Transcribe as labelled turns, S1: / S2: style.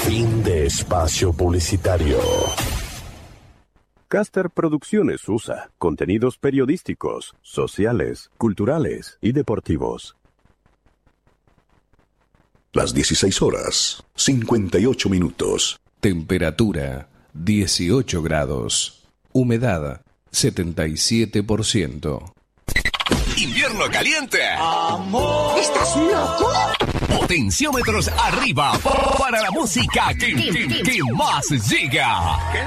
S1: Fin de espacio publicitario.
S2: Caster Producciones USA. Contenidos periodísticos, sociales, culturales y deportivos.
S3: Las 16 horas, 58 minutos.
S4: Temperatura, 18 grados. Humedad, 77%.
S5: ¿Invierno caliente?
S6: ¡Amor! ¿Estás loco?
S5: Potenciómetros arriba para la música que más llega.